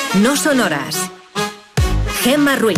No sonoras. Gemma Ruiz.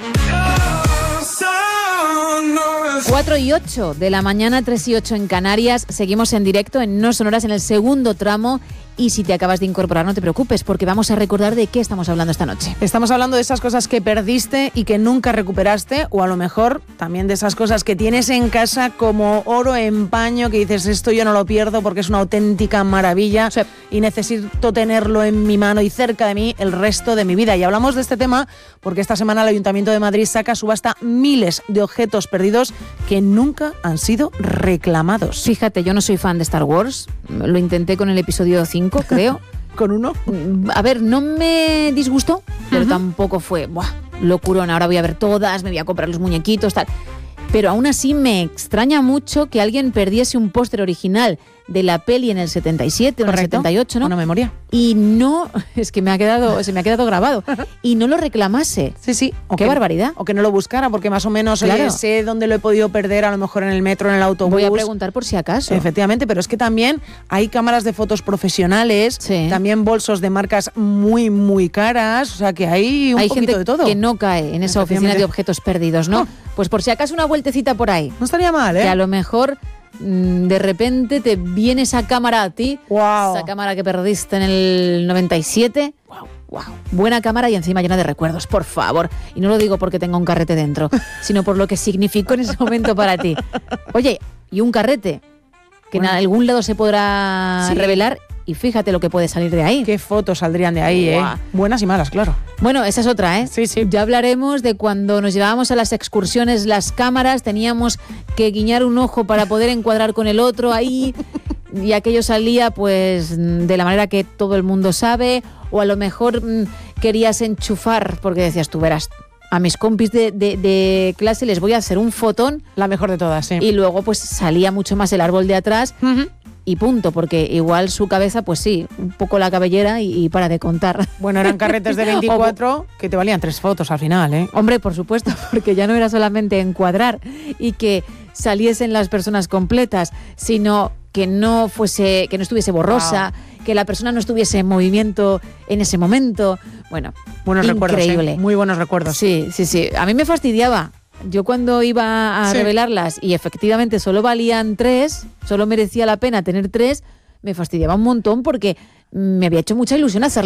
4:08 de la mañana, 3:08 en Canarias. Seguimos en directo en No Sonoras en el segundo tramo. Y si te acabas de incorporar, no te preocupes, porque vamos a recordar de qué estamos hablando esta noche. Estamos hablando de esas cosas que perdiste y que nunca recuperaste, o a lo mejor también de esas cosas que tienes en casa como oro en paño, que dices, esto yo no lo pierdo porque es una auténtica maravilla, sí, y necesito tenerlo en mi mano y cerca de mí el resto de mi vida. Y hablamos de este tema porque esta semana el Ayuntamiento de Madrid saca a subasta miles de objetos perdidos que nunca han sido reclamados. Fíjate, yo no soy fan de Star Wars, lo intenté con el episodio 5, creo. ¿Con uno? A ver, no me disgustó, pero tampoco fue locurón, ahora voy a ver todas, me voy a comprar los muñequitos, tal. Pero aún así me extraña mucho que alguien perdiese un póster original de la peli en el 77 o en el 78, ¿no? Buena memoria. Y no, es que se me ha quedado grabado, y no lo reclamase. Sí. Qué barbaridad. O que no lo buscara, porque más o menos claro, sé dónde lo he podido perder, a lo mejor en el metro, en el autobús. Voy a preguntar por si acaso. Efectivamente, pero es que también hay cámaras de fotos profesionales, sí, también bolsos de marcas muy, muy caras, o sea que hay poquito gente de todo. Que no cae en esa oficina de objetos perdidos, ¿no? Pues por si acaso una vueltecita por ahí. No estaría mal, ¿eh? Que a lo mejor de repente te viene esa cámara a ti, esa cámara que perdiste en el 97. Wow. Buena cámara y encima llena de recuerdos, por favor. Y no lo digo porque tenga un carrete dentro, sino por lo que significó en ese momento para ti. Oye, y un carrete que en algún lado se podrá revelar. Y fíjate lo que puede salir de ahí. Qué fotos saldrían de ahí, Buenas y malas, claro. Bueno, esa es otra, ¿eh? Sí. Ya hablaremos de cuando nos llevábamos a las excursiones las cámaras, teníamos que guiñar un ojo para poder encuadrar con el otro ahí, y aquello salía pues de la manera que todo el mundo sabe, o a lo mejor querías enchufar, porque decías, tú verás, a mis compis de clase les voy a hacer un fotón. La mejor de todas, sí. Y luego pues salía mucho más el árbol de atrás. Y punto, porque igual su cabeza, pues sí, un poco la cabellera y para de contar. Bueno, eran carretes de 24 que te valían 3 fotos al final, ¿eh? Hombre, por supuesto, porque ya no era solamente encuadrar y que saliesen las personas completas, sino que no estuviese borrosa, que la persona no estuviese en movimiento en ese momento. Bueno, buenos increíble. Recuerdos, muy buenos recuerdos. Sí. A mí me fastidiaba. Yo cuando iba a revelarlas y efectivamente solo valían 3, solo merecía la pena tener 3, me fastidiaba un montón porque me había hecho mucha ilusión hacer